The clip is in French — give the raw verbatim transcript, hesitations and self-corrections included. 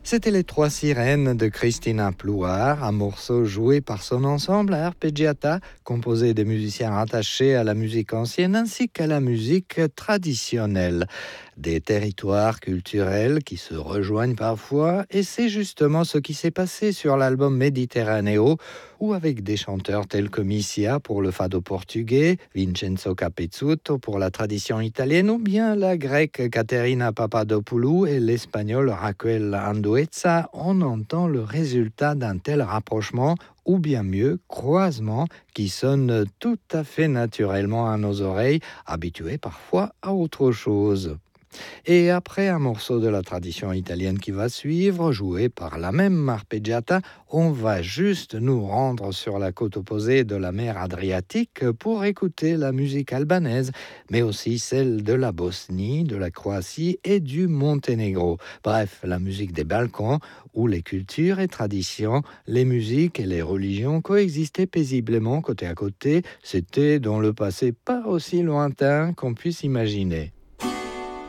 C'était Les Trois Sirènes de Cristina Plouar, un morceau joué par son ensemble à Arpeggiata, composé des musiciens rattachés à la musique ancienne ainsi qu'à la musique traditionnelle. Des territoires culturels qui se rejoignent parfois, et c'est justement ce qui s'est passé sur l'album Méditerranéo, où avec des chanteurs tels que Missia pour le fado portugais, Vincenzo Capezzuto pour la tradition italienne, ou bien la grecque Caterina Papadopoulou et l'espagnol Raquel Andueza, on entend le résultat d'un tel rapprochement, ou bien mieux, croisement, qui sonne tout à fait naturellement à nos oreilles, habituées parfois à autre chose. Et après un morceau de la tradition italienne qui va suivre, joué par la même arpeggiata, on va juste nous rendre sur la côte opposée de la mer Adriatique pour écouter la musique albanaise, mais aussi celle de la Bosnie, de la Croatie et du Monténégro. Bref, la musique des Balkans, où les cultures et traditions, les musiques et les religions coexistaient paisiblement côté à côté. C'était dans le passé pas aussi lointain qu'on puisse imaginer.